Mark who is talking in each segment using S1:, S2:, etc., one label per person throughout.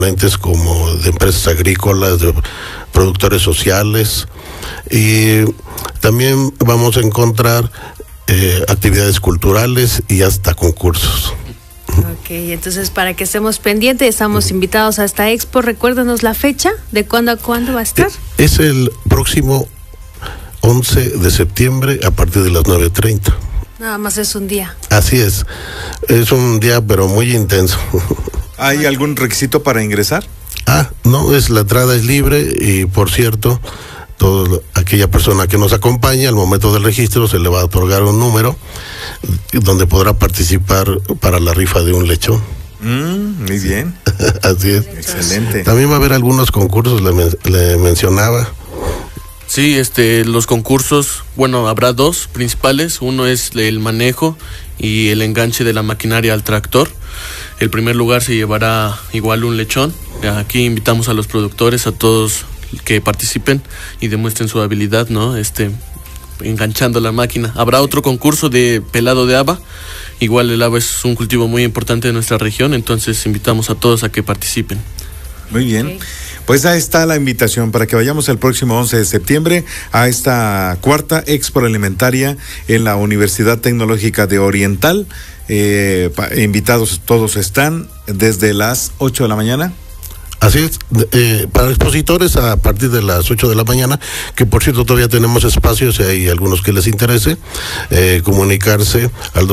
S1: como de empresas agrícolas, de productores sociales, y también vamos a encontrar actividades culturales y hasta concursos.
S2: Ok, entonces para que estemos pendientes, estamos invitados a esta expo. Recuérdanos la fecha, ¿de cuándo a cuándo va a estar?
S1: Es el próximo 11 de septiembre a partir de las 9:30.
S2: Nada más es un día.
S1: Así es un día pero muy intenso.
S3: ¿Hay algún requisito para ingresar?
S1: No, la entrada es libre y, por cierto, aquella persona que nos acompaña al momento del registro se le va a otorgar un número donde podrá participar para la rifa de un lechón.
S3: Muy bien.
S1: Así es.
S3: Excelente.
S1: También va a haber algunos concursos, le mencionaba.
S4: Sí, los concursos, habrá dos principales. Uno es el manejo y el enganche de la maquinaria al tractor. El primer lugar se llevará igual un lechón. Aquí invitamos a los productores, a todos que participen y demuestren su habilidad, ¿no? Enganchando la máquina. Habrá otro concurso de pelado de haba. Igual el haba es un cultivo muy importante de nuestra región, entonces invitamos a todos a que participen.
S3: Muy bien. Okay. Pues ahí está la invitación para que vayamos el próximo 11 de septiembre a esta cuarta Expo Alimentaria en la Universidad Tecnológica de Oriental. Invitados todos están desde las 8 de la mañana.
S1: Así es, para expositores a partir de las 8 de la mañana, que por cierto todavía tenemos espacios, si hay algunos que les interese, comunicarse al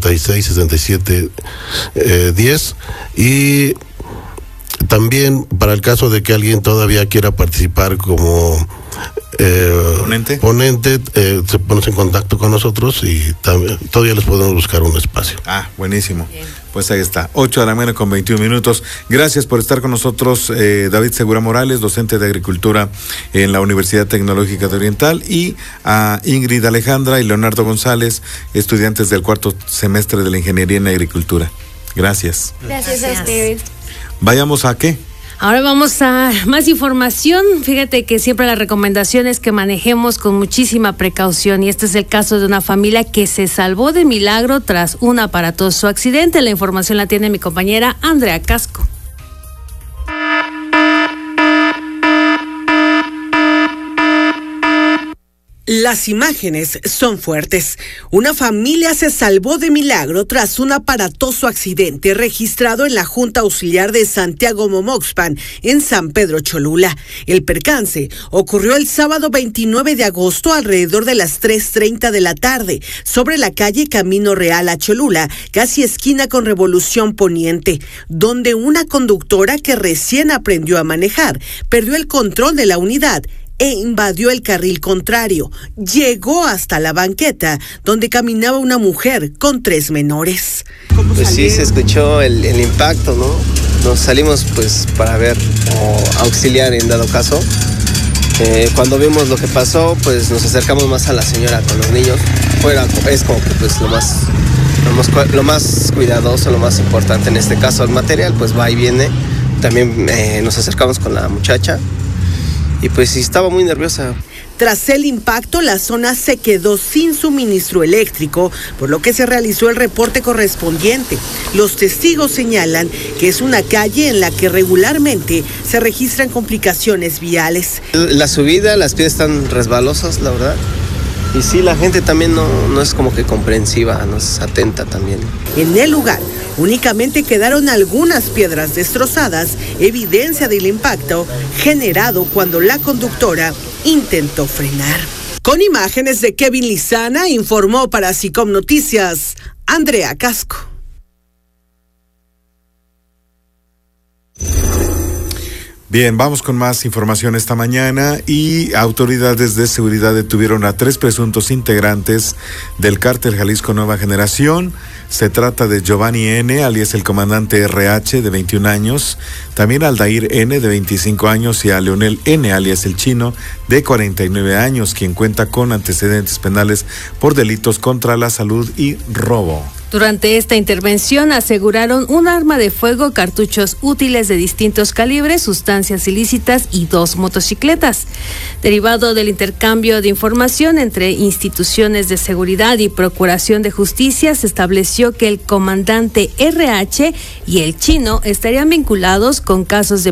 S1: 276-6710 y también para el caso de que alguien todavía quiera participar como ponente, se pone en contacto con nosotros y todavía les podemos buscar un espacio.
S3: Buenísimo.
S2: Bien.
S3: Pues ahí está, 8 de la mañana con 21 minutos. Gracias por estar con nosotros, David Segura Morales, docente de Agricultura en la Universidad Tecnológica de Oriental, y a Ingrid Alejandra y Leonardo González, estudiantes del cuarto semestre de la Ingeniería en Agricultura. Gracias.
S2: Gracias a ustedes.
S3: ¿Vayamos a qué?
S2: Ahora vamos a más información. Fíjate que siempre la recomendación es que manejemos con muchísima precaución, y este es el caso de una familia que se salvó de milagro tras un aparatoso accidente. La información la tiene mi compañera Andrea Casco.
S5: Las imágenes son fuertes. Una familia se salvó de milagro tras un aparatoso accidente registrado en la Junta Auxiliar de Santiago Momoxpan, en San Pedro Cholula. El percance ocurrió el sábado 29 de agosto alrededor de las 3:30 de la tarde, sobre la calle Camino Real a Cholula, casi esquina con Revolución Poniente, donde una conductora que recién aprendió a manejar perdió el control de la unidad e invadió el carril contrario. Llegó hasta la banqueta donde caminaba una mujer con 3 menores.
S6: Pues sí, se escuchó el impacto, ¿no? Nos salimos pues para ver o auxiliar en dado caso. Cuando vimos lo que pasó, pues nos acercamos más a la señora con los niños. Es como que pues lo más cuidadoso, lo más importante en este caso. El material pues va y viene. También nos acercamos con la muchacha. Y pues sí, estaba muy nerviosa.
S5: Tras el impacto, la zona se quedó sin suministro eléctrico, por lo que se realizó el reporte correspondiente. Los testigos señalan que es una calle en la que regularmente se registran complicaciones viales.
S6: La subida, las piedras están resbalosas, la verdad. Y sí, la gente también no es como que comprensiva, no es atenta también.
S5: En el lugar únicamente quedaron algunas piedras destrozadas, evidencia del impacto generado cuando la conductora intentó frenar. Con imágenes de Kevin Lizana, informó para SICOM Noticias, Andrea Casco.
S3: Bien, vamos con más información esta mañana, y autoridades de seguridad detuvieron a 3 presuntos integrantes del cártel Jalisco Nueva Generación. Se trata de Giovanni N., alias el comandante RH, de 21 años, también Aldair N., de 25 años, y a Leonel N., alias el Chino, de 49 años, quien cuenta con antecedentes penales por delitos contra la salud y robo.
S2: Durante esta intervención aseguraron un arma de fuego, cartuchos útiles de distintos calibres, sustancias ilícitas y 2 motocicletas. Derivado del intercambio de información entre instituciones de seguridad y Procuración de Justicia, se estableció que el comandante RH y el chino estarían vinculados con casos de